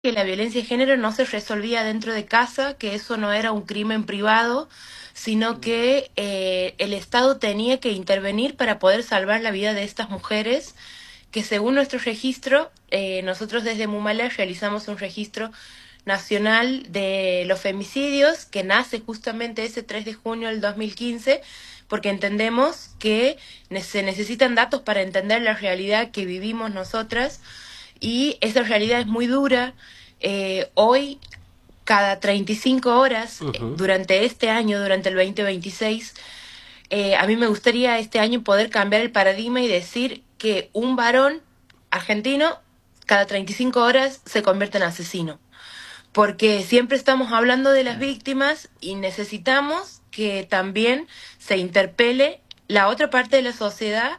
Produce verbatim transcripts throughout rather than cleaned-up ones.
que la violencia de género no se resolvía dentro de casa, que eso no era un crimen privado, sino que eh, el Estado tenía que intervenir para poder salvar la vida de estas mujeres, que según nuestro registro, eh, nosotros desde Mumala realizamos un registro nacional de los femicidios, que nace justamente ese tres de junio del dos mil quince, porque entendemos que se necesitan datos para entender la realidad que vivimos nosotras, y esa realidad es muy dura. Eh, hoy, cada treinta y cinco horas, uh-huh. durante este año, durante el veinte veintiséis, eh, a mí me gustaría este año poder cambiar el paradigma y decir que un varón argentino, cada treinta y cinco horas, se convierte en asesino. Porque siempre estamos hablando de las víctimas y necesitamos que también se interpele la otra parte de la sociedad,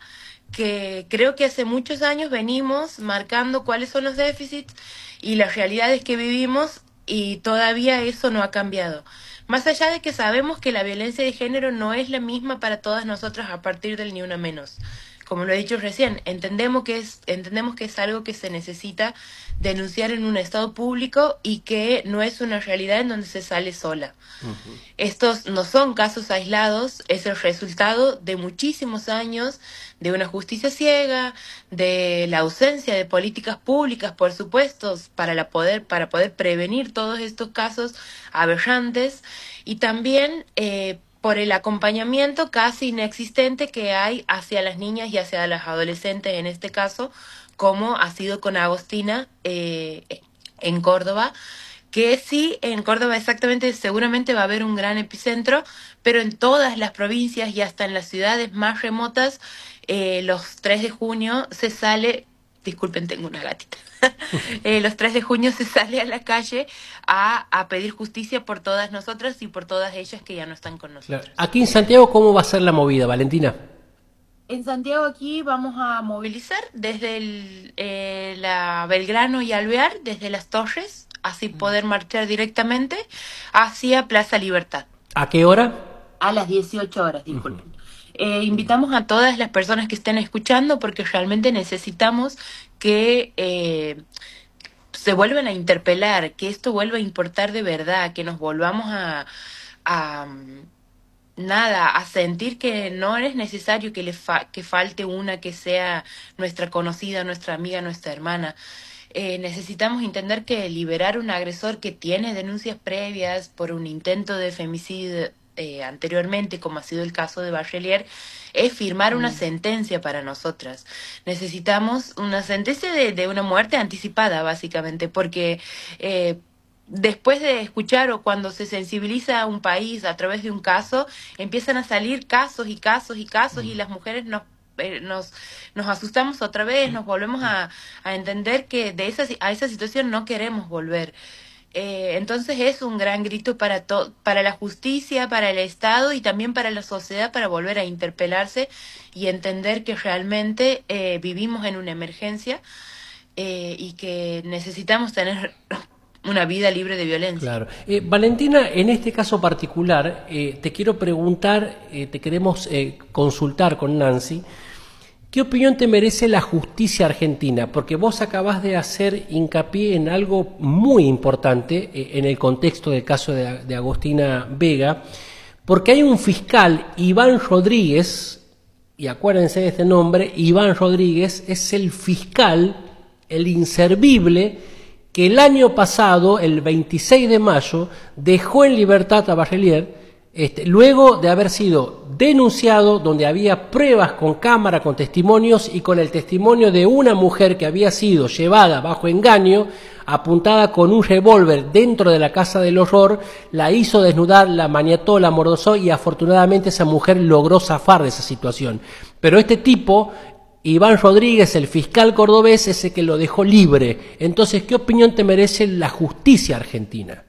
que creo que hace muchos años venimos marcando cuáles son los déficits y las realidades que vivimos, y todavía eso no ha cambiado. Más allá de que sabemos que la violencia de género no es la misma para todas nosotras a partir del Ni Una Menos. Como lo he dicho recién, entendemos que es, entendemos que es algo que se necesita denunciar en un estado público y que no es una realidad en donde se sale sola. Uh-huh. Estos no son casos aislados, es el resultado de muchísimos años de una justicia ciega, de la ausencia de políticas públicas, por supuesto, para, la poder, para poder prevenir todos estos casos aberrantes, y también eh, por el acompañamiento casi inexistente que hay hacia las niñas y hacia las adolescentes en este caso, como ha sido con Agostina eh, en Córdoba, que sí, en Córdoba exactamente seguramente va a haber un gran epicentro, pero en todas las provincias y hasta en las ciudades más remotas, eh, los tres de junio se sale, disculpen, tengo una gatita, eh, los tres de junio se sale a la calle a, a pedir justicia por todas nosotras y por todas ellas que ya no están con nosotros. Claro. Aquí en Santiago, ¿cómo va a ser la movida, Valentina? En Santiago aquí vamos a movilizar desde el, eh, la Belgrano y Alvear, desde las Torres, así poder marchar directamente hacia Plaza Libertad. ¿A qué hora? A las dieciocho horas, disculpen. Uh-huh. Eh, invitamos a todas las personas que estén escuchando, porque realmente necesitamos que eh, se vuelvan a interpelar, que esto vuelva a importar de verdad, que nos volvamos a... a nada, a sentir que no es necesario que le fa- que falte una que sea nuestra conocida, nuestra amiga, nuestra hermana. Eh, necesitamos entender que liberar un agresor que tiene denuncias previas por un intento de femicidio eh, anteriormente, como ha sido el caso de Barrelier, es firmar mm. una sentencia para nosotras. Necesitamos una sentencia de, de una muerte anticipada, básicamente, porque... Eh, después de escuchar, o cuando se sensibiliza a un país a través de un caso, empiezan a salir casos y casos y casos, mm. y las mujeres nos eh, nos nos asustamos otra vez, nos volvemos a, a entender que de esa a esa situación no queremos volver. Eh, entonces es un gran grito para to, para la justicia, para el Estado y también para la sociedad, para volver a interpelarse y entender que realmente eh, vivimos en una emergencia eh, y que necesitamos tener una vida libre de violencia. Claro. Eh, Valentina, en este caso particular, eh, te quiero preguntar, eh, te queremos eh, consultar con Nancy, ¿qué opinión te merece la justicia argentina? Porque vos acabás de hacer hincapié en algo muy importante eh, en el contexto del caso de, de Agostina Vega, porque hay un fiscal, Iván Rodríguez, y acuérdense de este nombre, Iván Rodríguez es el fiscal, el inservible, que el año pasado, el veintiséis de mayo, dejó en libertad a Barrelier, este, luego de haber sido denunciado, donde había pruebas con cámara, con testimonios y con el testimonio de una mujer que había sido llevada bajo engaño, apuntada con un revólver dentro de la casa del horror, la hizo desnudar, la maniató, la amordazó y afortunadamente esa mujer logró zafar de esa situación. Pero este tipo... Iván Rodríguez, el fiscal cordobés, es el que lo dejó libre. Entonces, ¿qué opinión te merece la justicia argentina?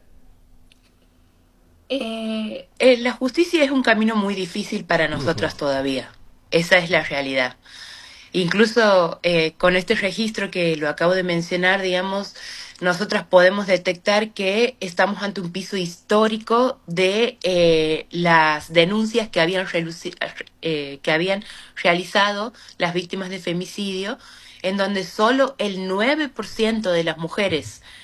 Eh, eh, la justicia es un camino muy difícil para nosotras uh-huh. todavía. Esa es la realidad. Incluso eh, con este registro que lo acabo de mencionar, digamos, nosotras podemos detectar que estamos ante un piso histórico de eh, las denuncias que habían, reluci- eh, que habían realizado las víctimas de femicidio, en donde solo el nueve por ciento de las mujeres